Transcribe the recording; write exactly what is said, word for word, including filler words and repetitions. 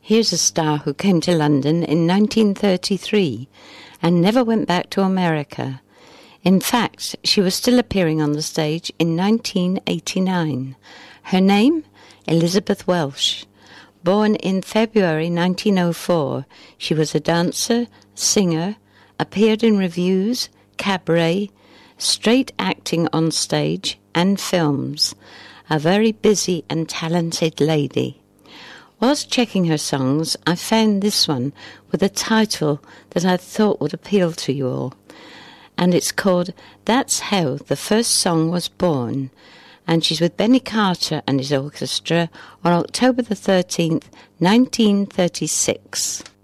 Here's a star who came to London in nineteen thirty-three and never went back to America. In fact, she was still appearing on the stage in nineteen eighty-nine. Her name? Elizabeth Welsh. Born in February nineteen oh four, she was a dancer, singer, appeared in revues, cabaret, straight acting on stage and films. A very busy and talented lady. Whilst checking her songs, I found this one with a title that I thought would appeal to you all. And it's called That's How the First Song Was Born. And she's with Benny Carter and his orchestra on October the thirteenth, nineteen thirty-six.